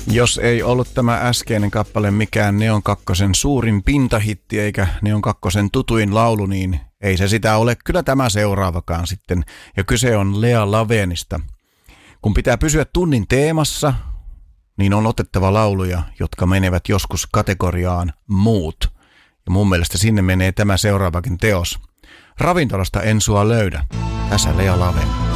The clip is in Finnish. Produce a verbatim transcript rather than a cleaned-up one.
Jos ei ollut tämä äskeinen kappale mikään Neon Kakkosen suurin pintahitti eikä Neon Kakkosen tutuin laulu, niin ei se sitä ole. Kyllä tämä seuraavakaan sitten. Ja kyse on Lea Lavenista. Kun pitää pysyä tunnin teemassa, niin on otettava lauluja, jotka menevät joskus kategoriaan muut. Ja mun mielestä sinne menee tämä seuraavakin teos. Ravintolasta en sua löydä. Tässä Lea Laven.